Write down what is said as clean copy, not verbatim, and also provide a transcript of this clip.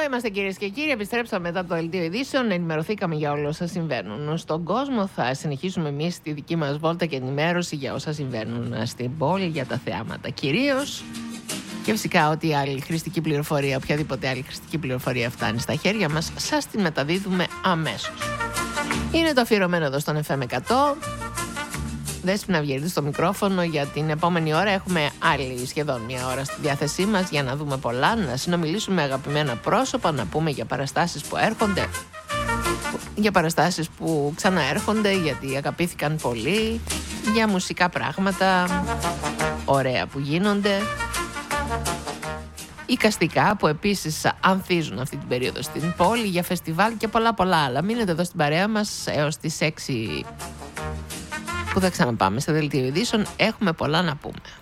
Εδώ είμαστε κυρίες και κύριοι, επιστρέψαμε μετά το δελτίο ειδήσεων, ενημερωθήκαμε για όλα όσα συμβαίνουν στον κόσμο. Θα συνεχίσουμε εμείς τη δική μας βόλτα και ενημέρωση για όσα συμβαίνουν στην πόλη, για τα θεάματα κυρίως. Και φυσικά ό,τι άλλη χρηστική πληροφορία, οποιαδήποτε άλλη χρηστική πληροφορία φτάνει στα χέρια μας, σας τη μεταδίδουμε αμέσως. Είναι το αφιερωμένο εδώ στον FM 100. Δέσποινα Αυγερίδη στο μικρόφωνο. Για την επόμενη ώρα έχουμε άλλη σχεδόν μια ώρα στη διάθεσή μας για να δούμε πολλά, να συνομιλήσουμε με αγαπημένα πρόσωπα, να πούμε για παραστάσεις που έρχονται, για παραστάσεις που ξαναέρχονται γιατί αγαπήθηκαν πολύ, για μουσικά πράγματα ωραία που γίνονται, εικαστικά που επίσης ανθίζουν αυτή την περίοδο στην πόλη, για φεστιβάλ και πολλά άλλα. Μείνετε εδώ στην παρέα μας έως τις 6 που θα ξαναπάμε σε δελτίο ειδήσεων. Έχουμε πολλά να πούμε.